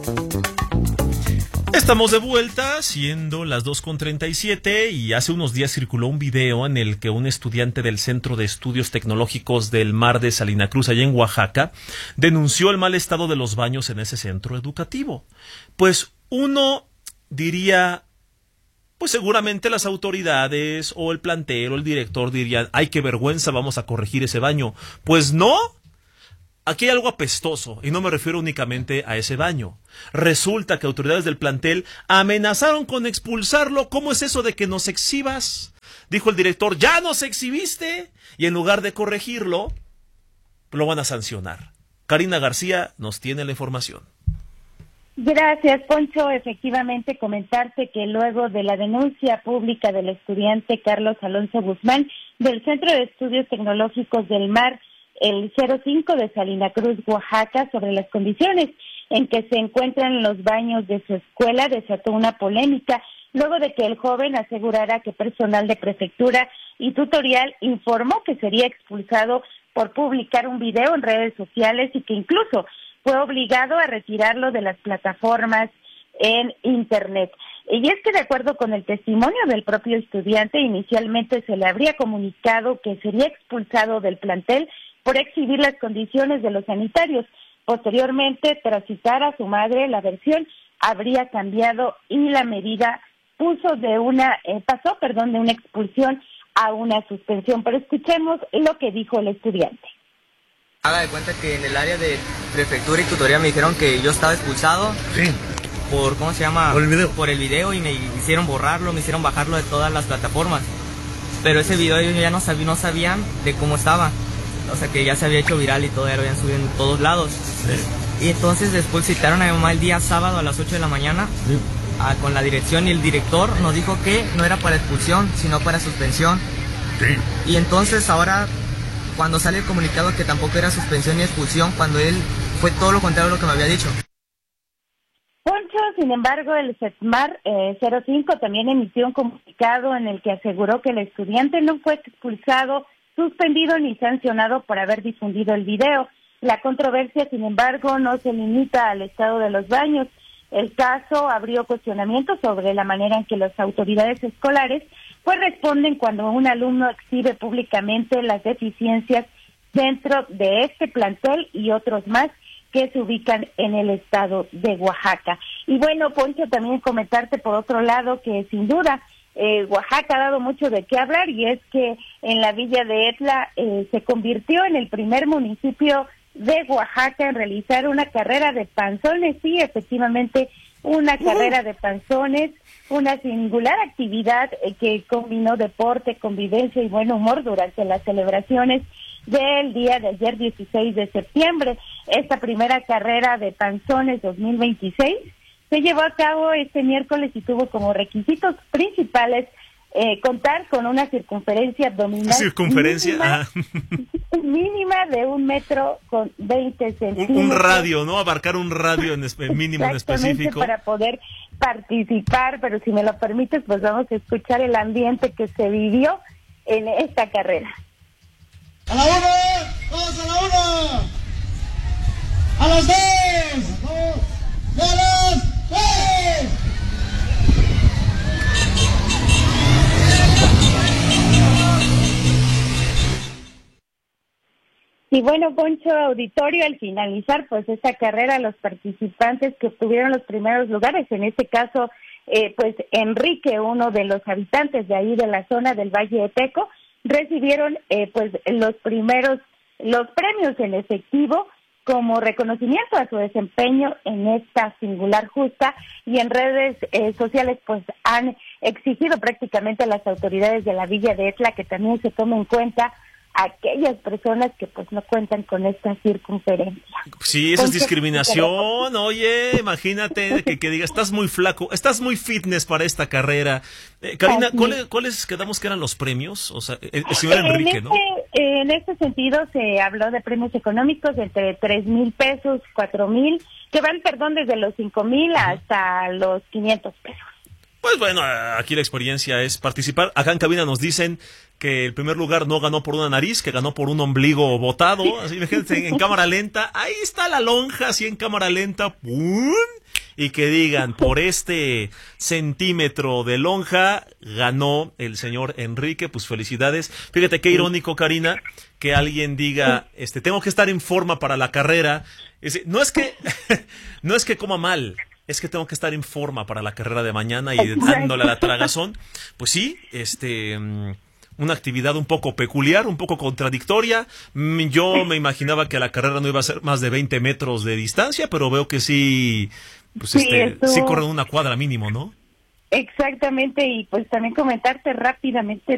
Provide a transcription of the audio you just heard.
Estamos de vuelta, siendo las 2:37, y hace unos días circuló un video en el que un estudiante del Centro de Estudios Tecnológicos del Mar de Salina Cruz, allá en Oaxaca, denunció el mal estado de los baños en ese centro educativo. Pues uno diría, pues seguramente las autoridades o el plantel o el director dirían, ¡ay, qué vergüenza, vamos a corregir ese baño! Pues no. Aquí hay algo apestoso, y no me refiero únicamente a ese baño. Resulta que autoridades del plantel amenazaron con expulsarlo. ¿Cómo es eso de que nos exhibas? Dijo el director, ¡ya nos exhibiste! Y en lugar de corregirlo, lo van a sancionar. Karina García nos tiene la información. Gracias, Poncho. Efectivamente, comentarte que luego de la denuncia pública del estudiante Carlos Alonso Guzmán del Centro de Estudios Tecnológicos del Mar, el 05 de Salina Cruz, Oaxaca, sobre las condiciones en que se encuentran los baños de su escuela, desató una polémica luego de que el joven asegurara que personal de prefectura y tutorial informó que sería expulsado por publicar un video en redes sociales y que incluso fue obligado a retirarlo de las plataformas en Internet. Y es que, de acuerdo con el testimonio del propio estudiante, inicialmente se le habría comunicado que sería expulsado del plantel por exhibir las condiciones de los sanitarios. Posteriormente, tras citar a su madre, la versión habría cambiado y la medida pasó de una expulsión a una suspensión. Pero escuchemos lo que dijo el estudiante. Haga de cuenta que en el área de prefectura y tutoría me dijeron que yo estaba expulsado. Sí. Por, ¿cómo se llama? Por el video, y me hicieron borrarlo, me hicieron bajarlo de todas las plataformas. Pero ese video ellos ya no sabían de cómo estaba. O sea, que ya se había hecho viral y todo, ya lo habían subido en todos lados. Sí. Y entonces después citaron a mi mamá el día sábado a las 8 de la mañana, sí, con la dirección, y el director nos dijo que no era para expulsión, sino para suspensión. Sí. Y entonces ahora, cuando sale el comunicado que tampoco era suspensión ni expulsión, cuando él fue todo lo contrario a lo que me había dicho. Poncho, sin embargo, el CETMAR 05 también emitió un comunicado en el que aseguró que el estudiante no fue expulsado, suspendido ni sancionado por haber difundido el video. La controversia, sin embargo, no se limita al estado de los baños. El caso abrió cuestionamientos sobre la manera en que las autoridades escolares pues responden cuando un alumno exhibe públicamente las deficiencias dentro de este plantel y otros más que se ubican en el estado de Oaxaca. Y bueno, Poncho, también comentarte por otro lado que sin duda Oaxaca ha dado mucho de qué hablar, y es que en la villa de Etla se convirtió en el primer municipio de Oaxaca en realizar una carrera de panzones. Sí, efectivamente, una carrera de panzones, una singular actividad que combinó deporte, convivencia y buen humor durante las celebraciones del día de ayer, 16 de septiembre. Esta primera carrera de panzones 2026 se llevó a cabo este miércoles y tuvo como requisitos principales contar con una circunferencia abdominal mínima de 1,20 m. Un radio, ¿no? Abarcar un radio mínimo en específico. Para poder participar, pero si me lo permites, pues vamos a escuchar el ambiente que se vivió en esta carrera. ¡A la 1! ¡Todos a la 1! ¡A las 2! ¡A las 3! Y bueno, Poncho, auditorio, al finalizar pues esta carrera, los participantes que obtuvieron los primeros lugares, en este caso, pues Enrique, uno de los habitantes de ahí de la zona del Valle de Teco, recibieron pues los premios en efectivo como reconocimiento a su desempeño en esta singular justa, y en redes sociales pues han exigido prácticamente a las autoridades de la Villa de Etla que también se tome en cuenta aquellas personas que pues no cuentan con esta circunferencia. Sí, esa es discriminación. Oye, imagínate que diga, estás muy flaco, estás muy fitness para esta carrera. Karina, ¿cuáles quedamos que eran los premios? O sea, el señor Enrique, ¿no? En este sentido se habló de premios económicos entre 3,000 pesos, 4,000, que van, desde los 5,000 hasta los 500 pesos. Pues bueno, aquí la experiencia es participar. Acá en cabina nos dicen que el primer lugar no ganó por una nariz, que ganó por un ombligo botado. Así, imagínense, en cámara lenta. Ahí está la lonja, así en cámara lenta. ¡Pum! y que digan, por este centímetro de lonja ganó el señor Enrique, pues felicidades. Fíjate qué irónico, Karina, que alguien diga, tengo que estar en forma para la carrera. No es que coma mal, es que tengo que estar en forma para la carrera de mañana y dándole a la tragazón. Pues sí, una actividad un poco peculiar, un poco contradictoria. Yo me imaginaba que la carrera no iba a ser más de 20 metros de distancia, pero veo que sí, pues sí corren una cuadra mínimo, ¿no? Exactamente, y pues también comentarte rápidamente